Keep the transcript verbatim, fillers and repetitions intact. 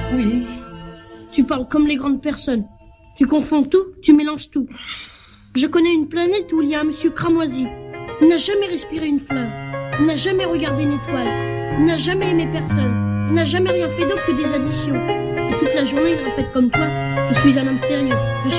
Oui. Tu parles comme les grandes personnes. Tu confonds tout, tu mélanges tout. Je connais une planète où il y a un monsieur cramoisi. Il n'a jamais respiré une fleur. Il n'a jamais regardé une étoile. Il n'a jamais aimé personne. Il n'a jamais rien fait d'autre que des additions. Et toute la journée, il répète comme toi, je suis un homme sérieux. Je suis